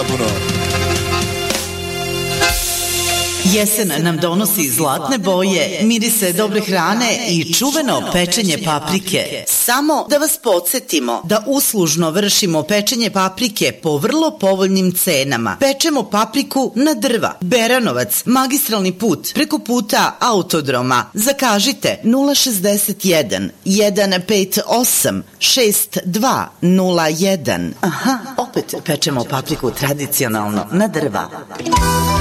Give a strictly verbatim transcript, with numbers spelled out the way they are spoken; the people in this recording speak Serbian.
napuno. Jesen nam donosi zlatne boje, mirise dobre hrane i čuveno pečenje paprike. Samo da vas podsjetimo da uslužno vršimo pečenje paprike po vrlo povoljnim cenama. Pečemo papriku na drva. Beranovac, magistralni put, preko puta Autodroma. Zakažite nula šezdeset jedan, jedan pet osam, šest dva nula jedan. Aha, opet pečemo papriku tradicionalno na drva.